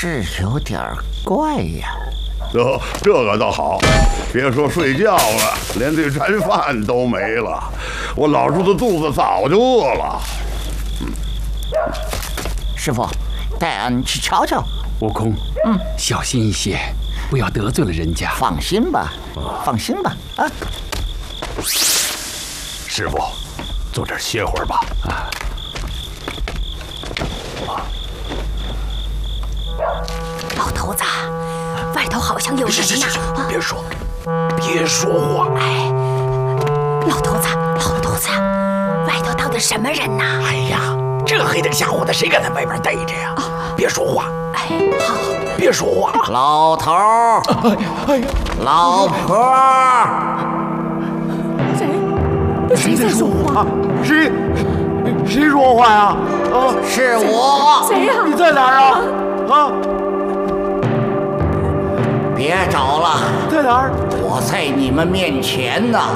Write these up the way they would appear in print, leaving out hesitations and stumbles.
是有点怪呀。 这个倒好，别说睡觉了，连这餐饭都没了。我老叔的肚子早就饿了。 师傅，带俺去瞧瞧。 悟空，小心一些，不要得罪了人家。 放心吧，放心吧，啊！ 师傅，坐这儿歇会儿吧。 老头子，外头好像有人呢。 别说话。 哎，老头子，外头到底什么人呢？ 哎呀，这黑灯瞎火的，谁敢在外边待着呀？别说话。 哎，好， 别说话。 老头儿，老婆儿， 谁在说话？ 谁说话呀？ 是我。 谁呀？ 你在哪儿啊？ 别找了， 在哪儿？ 我在你们面前呢。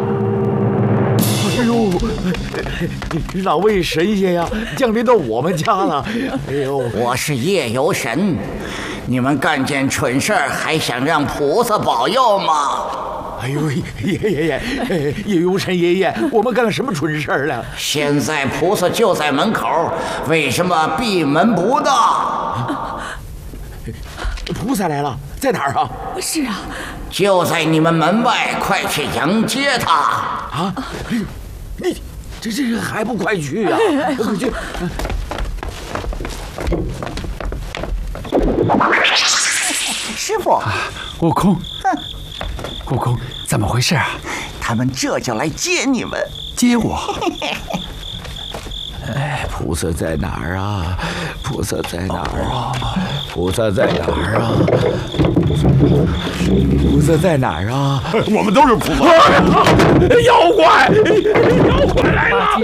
哎呦，哪位神仙呀，降临到我们家了？哎呦， 我是夜游神，你们干件蠢事儿还想让菩萨保佑吗？ 哎呦，爷游神爷爷，我们干了什么蠢事儿了？ 现在菩萨就在门口，为什么闭门不到？ 菩萨来了，在哪儿啊？ 是啊， 就在你们门外，快去迎接他！ 啊，你这还不快去呀？快去！ 师傅， 悟空，悟空，怎么回事啊？ 他们这就来接你们。 接我？ 哎，菩萨在哪儿啊？菩萨在哪儿啊？菩萨在哪儿啊？菩萨在哪儿啊？ 我们都是菩萨。 妖怪来了！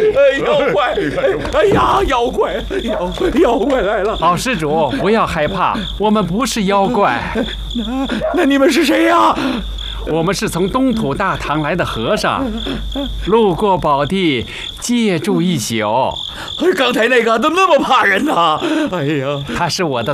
妖怪来了！ 好施主，不要害怕，我们不是妖怪。 那你们是谁呀？ 我们是从东土大唐来的和尚，路过宝地，借住一宿。 刚才那个怎么那么怕人呢？哎呀， 他是我的